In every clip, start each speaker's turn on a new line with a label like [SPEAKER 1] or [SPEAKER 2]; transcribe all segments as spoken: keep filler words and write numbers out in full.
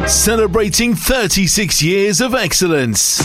[SPEAKER 1] Celebrating thirty-six years of excellence.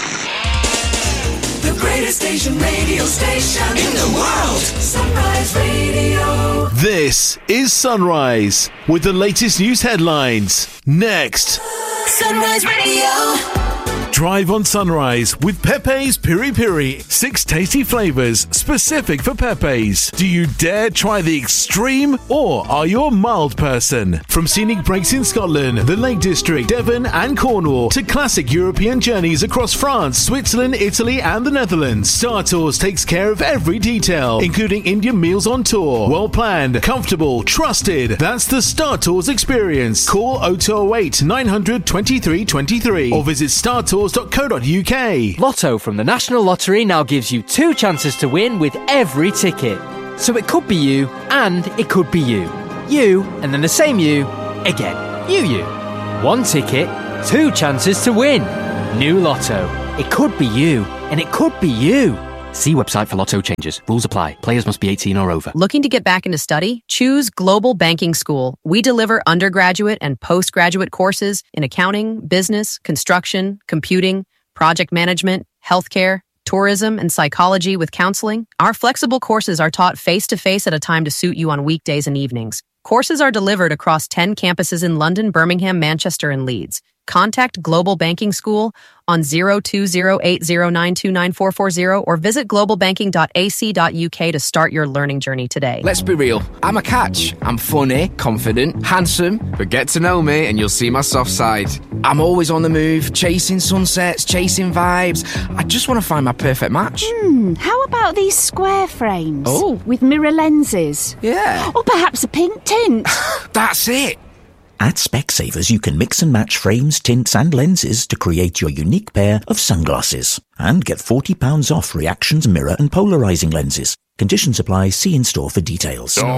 [SPEAKER 2] The greatest station, radio station in the world. Sunrise Radio.
[SPEAKER 1] This is Sunrise with the latest news headlines. Next.
[SPEAKER 2] Sunrise Radio.
[SPEAKER 1] Drive on Sunrise with Pepe's Piri Piri. Six tasty flavours specific for Pepe's. Do you dare try the extreme or are you a mild person? From scenic breaks in Scotland, the Lake District, Devon and Cornwall to classic European journeys across France, Switzerland, Italy and the Netherlands, Star Tours takes care of every detail, including Indian meals on tour. Well planned, comfortable, trusted. That's the Star Tours experience. Call oh two oh eight, nine hundred, twenty-three twenty-three or visit star tours dot co dot uk.
[SPEAKER 3] Lotto from the National Lottery now gives you two chances to win with every ticket. So it could be you and it could be you. You and then the same you again. You, you. One ticket, two chances to win. New Lotto. It could be you and it could be you. See website for Lotto changes. Rules apply. Players must be eighteen or over.
[SPEAKER 4] Looking to get back into study? Choose Global Banking School. We deliver undergraduate and postgraduate courses in accounting, business, construction, computing, project management, healthcare, tourism, and psychology with counseling. Our flexible courses are taught face-to-face at a time to suit you on weekdays and evenings. Courses are delivered across ten campuses in London, Birmingham, Manchester, and Leeds. Contact Global Banking School on zero two zero eight zero nine two nine four four zero or visit global banking dot a c dot u k to start your learning journey today.
[SPEAKER 5] Let's be real. I'm a catch. I'm funny, confident, handsome, but get to know me and you'll see my soft side. I'm always on the move, chasing sunsets, chasing vibes. I just want to find my perfect match.
[SPEAKER 6] Hmm, how about these square frames?
[SPEAKER 5] Oh.
[SPEAKER 6] With mirror lenses?
[SPEAKER 5] Yeah.
[SPEAKER 6] Or perhaps a pink tint?
[SPEAKER 5] That's it.
[SPEAKER 7] At Specsavers, you can mix and match frames, tints and lenses to create your unique pair of sunglasses. And get forty pounds off Reactions mirror and polarising lenses. Conditions apply. See in-store for details.
[SPEAKER 8] With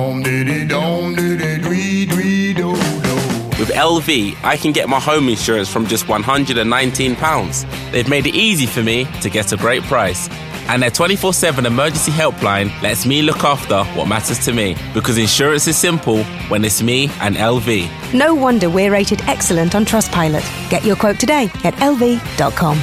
[SPEAKER 8] L V, I can get my home insurance from just one hundred nineteen pounds. They've made it easy for me to get a great price. And their twenty-four seven emergency helpline lets me look after what matters to me. Because insurance is simple when it's me and L V.
[SPEAKER 9] No wonder we're rated excellent on Trustpilot. Get your quote today at L V dot com.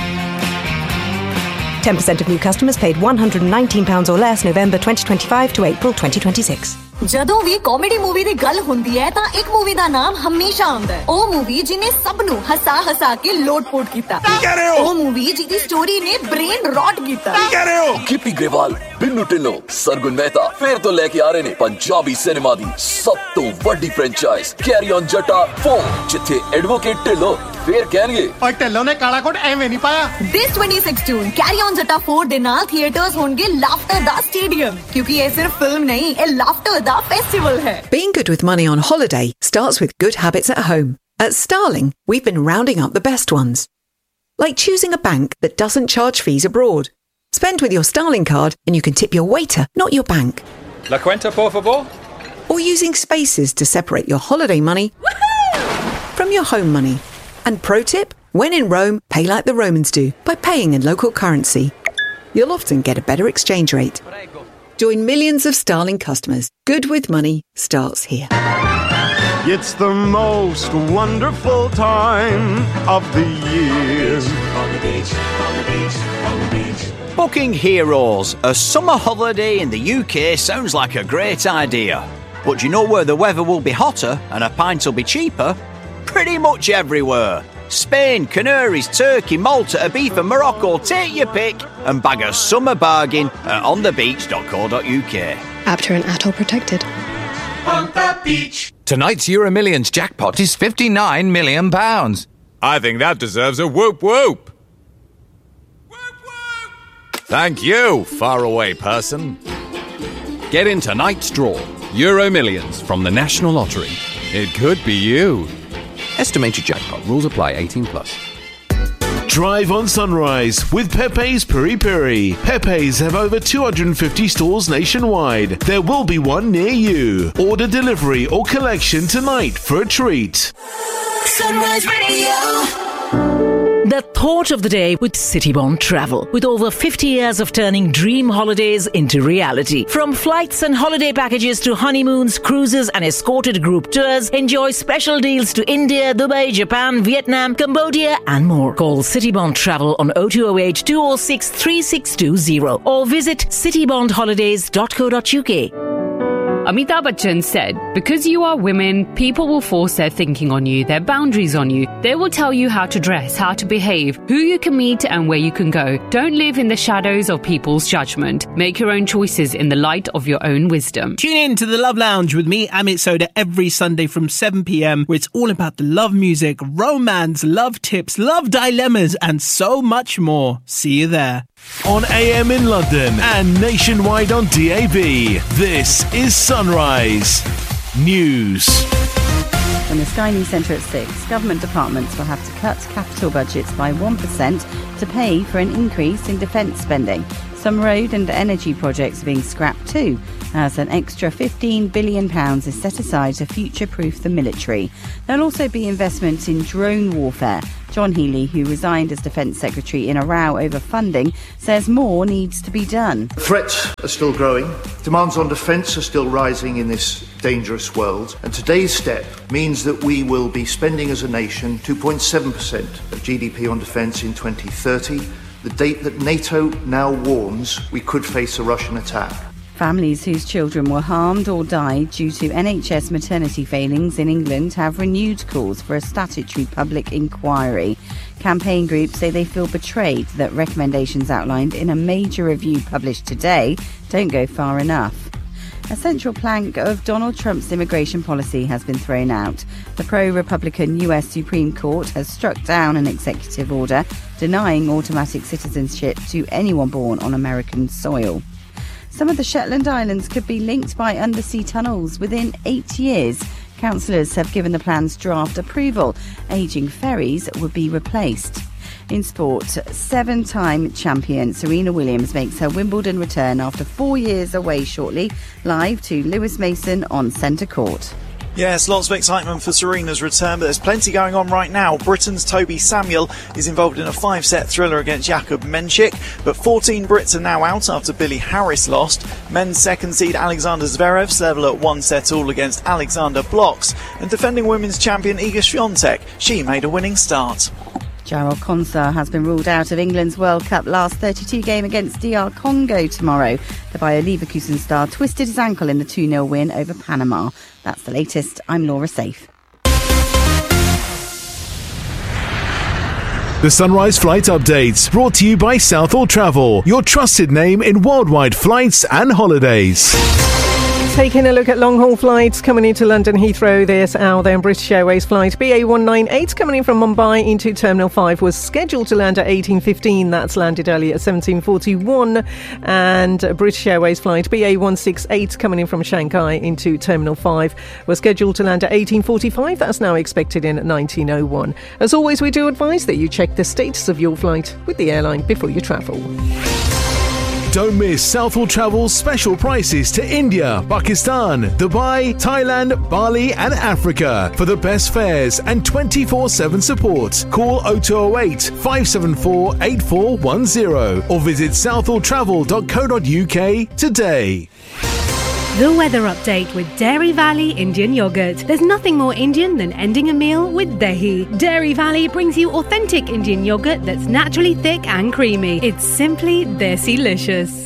[SPEAKER 9] ten percent of new customers paid one hundred nineteen pounds or less November twenty twenty-five to April twenty twenty-six.
[SPEAKER 10] ਜਦੋਂ ਵੀ comedy movie ਦੀ ਗੱਲ ਹੁੰਦੀ ਹੈ ਤਾਂ ਇੱਕ movie ਦਾ ਨਾਮ ਹਮੇਸ਼ਾ ਆਉਂਦਾ ਹੈ। ਉਹ ਮੂਵੀ ਜਿਹਨੇ ਸਭ ਨੂੰ ਹਸਾ ਹਸਾ ਕੇ ਲੋਟ-ਪੋਟ ਕੀਤਾ। ਉਹ ਮੂਵੀ ਜਿਹਦੀ ਸਟੋਰੀ ਨੇ ਬ੍ਰੇਨ ਰੌਟ ਕੀਤਾ।
[SPEAKER 11] ਗਿੱਪੀ ਗਰੇਵਾਲ, ਬਿੰਨੂ ਢਿੱਲੋਂ, ਸਰਗੁਣ ਮਹਿਤਾ ਫੇਰ ਤੋਂ ਲੈ ਕੇ ਆ ਰਹੇ ਨੇ ਪੰਜਾਬੀ ਸਿਨੇਮਾ ਦੀ ਸਭ ਤੋਂ ਵੱਡੀ franchise carry on Jatta four, ਜਿੱਥੇ ਐਡਵੋਕੇਟ ਢਿੱਲੋਂ ਫੇਰ ਕਹਿਣਗੇ
[SPEAKER 12] ਓਏ ਢਿੱਲੋਂ ਨੇ ਕਾਲਾ ਕੋਟ ਐਵੇਂ ਨਹੀਂ ਪਾਇਆ।
[SPEAKER 10] This twenty-six June carry on Jatta four ਦੇ ਨਾਲ ਥੀਏਟਰਸ ਹੋਣਗੇ ਲਾਫਟਰ ਦਾ ਸਟੇਡੀਅਮ ਕਿਉਂਕਿ ਇਹ ਸਿਰਫ ਫਿਲਮ ਨਹੀਂ ਇਹ laughter the festival hai.
[SPEAKER 13] Being good with money on holiday starts with good habits at home. At Starling, we've been rounding up the best ones. Like choosing a bank that doesn't charge fees abroad. Spend with your Starling card and you can tip your waiter, not your bank.
[SPEAKER 14] La cuenta, por favor.
[SPEAKER 13] Or using Spaces to separate your holiday money from your home money. And pro tip, when in Rome, pay like the Romans do by paying in local currency. You'll often get a better exchange rate. Join millions of Starling customers. Good with money starts here.
[SPEAKER 15] It's the most wonderful time of the year.
[SPEAKER 16] On the beach, on the beach, on the beach.
[SPEAKER 17] Booking Heroes. A summer holiday in the U K sounds like a great idea. But do you know where the weather will be hotter and a pint will be cheaper? Pretty much everywhere. Spain, Canaries, Turkey, Malta, Ibiza, Morocco. Take your pick and bag a summer bargain at on the beach dot co dot u k.
[SPEAKER 18] Apter and A T O protected.
[SPEAKER 16] On the beach.
[SPEAKER 19] Tonight's Euro Millions jackpot is fifty-nine million pounds.
[SPEAKER 20] I think that deserves a whoop whoop. Whoop whoop. Thank you, faraway person.
[SPEAKER 21] Get in tonight's draw. Euro Millions from the National Lottery.
[SPEAKER 20] It could be you.
[SPEAKER 21] Estimated jackpot. Rules apply. eighteen plus.
[SPEAKER 1] Drive on Sunrise with Pepe's Piri Piri. Pepe's have over two hundred fifty stores nationwide. There will be one near you. Order delivery or collection tonight for a treat.
[SPEAKER 2] Sunrise Radio.
[SPEAKER 14] The thought of the day with Citybond Travel. With over fifty years of turning dream holidays into reality. From flights and holiday packages to honeymoons, cruises and escorted group tours, enjoy special deals to India, Dubai, Japan, Vietnam, Cambodia and more. Call Citybond Travel on oh two oh eight, two oh six, three six two oh or visit citybond holidays dot co dot uk.
[SPEAKER 22] Amitabh Bachchan said, because you are women, people will force their thinking on you, their boundaries on you. They will tell you how to dress, how to behave, who you can meet and where you can go. Don't live in the shadows of people's judgment. Make your own choices in the light of your own wisdom.
[SPEAKER 23] Tune in to The Love Lounge with me, Amit Soda, every Sunday from seven p.m, where it's all about the love music, romance, love tips, love dilemmas and so much more. See you there.
[SPEAKER 1] On A M in London and nationwide on D A B, this is Sunrise News.
[SPEAKER 24] From the Sky News Centre at six, government departments will have to cut capital budgets by one percent to pay for an increase in defence spending. Some road and energy projects are being scrapped too, as an extra fifteen billion pounds is set aside to future-proof the military. There'll also be investment in drone warfare. John Healey, who resigned as Defence Secretary in a row over funding, says more needs to be done.
[SPEAKER 25] Threats are still growing. Demands on defence are still rising in this dangerous world. And today's step means that we will be spending as a nation two point seven percent of G D P on defence in twenty thirty, the date that NATO now warns we could face a Russian attack.
[SPEAKER 24] Families whose children were harmed or died due to N H S maternity failings in England have renewed calls for a statutory public inquiry. Campaign groups say they feel betrayed that recommendations outlined in a major review published today don't go far enough. A central plank of Donald Trump's immigration policy has been thrown out. The pro-Republican U S Supreme Court has struck down an executive order denying automatic citizenship to anyone born on American soil. Some of the Shetland Islands could be linked by undersea tunnels within eight years. Councillors have given the plans draft approval. Ageing ferries would be replaced. In sport, seven-time champion Serena Williams makes her Wimbledon return after four years away shortly. Live to Lewis Mason on centre court.
[SPEAKER 26] Yes, lots of excitement for Serena's return, but there's plenty going on right now. Britain's Toby Samuel is involved in a five-set thriller against Jakub Menchik, but fourteen Brits are now out after Billy Harris lost. Men's second seed Alexander Zverev level at one set all against Alexander Blocks, and defending women's champion Iga Swiatek, she made a winning start.
[SPEAKER 24] Jarrell Konsar has been ruled out of England's World Cup last thirty-two game against D R Congo tomorrow. The Bayer Leverkusen star twisted his ankle in the two nil win over Panama. That's the latest. I'm Laura Safe.
[SPEAKER 1] The Sunrise Flight Updates, brought to you by Southall Travel, your trusted name in worldwide flights and holidays.
[SPEAKER 27] Taking a look at long-haul flights coming into London Heathrow this hour, then British Airways flight B A one ninety-eight coming in from Mumbai into Terminal five was scheduled to land at eighteen fifteen. That's landed early at seventeen forty-one. And British Airways flight B A one sixty-eight coming in from Shanghai into Terminal five was scheduled to land at eighteen forty-five. That's now expected in at nineteen oh one. As always, we do advise that you check the status of your flight with the airline before you travel.
[SPEAKER 1] Don't miss Southall Travel's special prices to India, Pakistan, Dubai, Thailand, Bali and Africa. For the best fares and twenty-four seven support, call oh two oh eight, five seven four, eight four one oh or visit southall travel dot co dot uk today.
[SPEAKER 28] The weather update with Dairy Valley Indian Yogurt. There's nothing more Indian than ending a meal with dahi. Dairy Valley brings you authentic Indian yogurt that's naturally thick and creamy. It's simply desi-licious.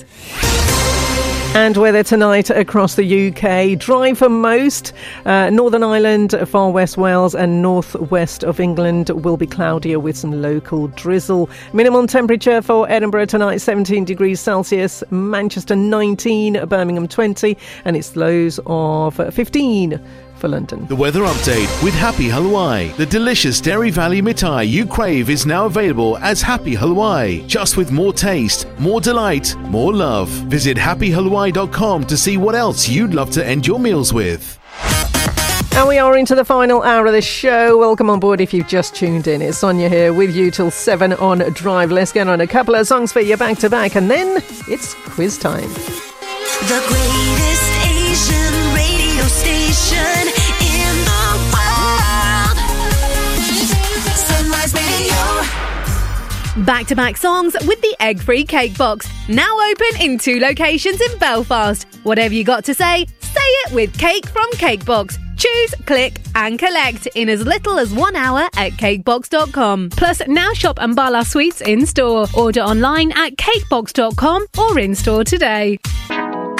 [SPEAKER 27] And weather tonight across the U K. Dry for most. Uh, Northern Ireland, Far West Wales and northwest of England will be cloudier with some local drizzle. Minimum temperature for Edinburgh tonight, seventeen degrees Celsius. Manchester, nineteen. Birmingham, twenty. And it's lows of fifteen for London.
[SPEAKER 1] The weather update with Happy Halwai. The delicious Dairy Valley mithai you crave is now available as Happy Halwai. Just with more taste, more delight, more love. Visit happy halwai dot com to see what else you'd love to end your meals with.
[SPEAKER 27] And we are into the final hour of the show. Welcome on board if you've just tuned in. It's Sonia here with you till seven on Drive. Let's get on a couple of songs for you back to back and then it's quiz time.
[SPEAKER 2] The greatest Asian radio station in the world. Sunrise Radio.
[SPEAKER 28] Back-to-back songs with the egg-free cake box. Now open in two locations in Belfast. Whatever you got to say, say it with Cake from Cakebox. Choose, click and collect in as little as one hour at cakebox dot com. Plus, now shop Ambala Sweets in store. Order online at cakebox dot com or in store today.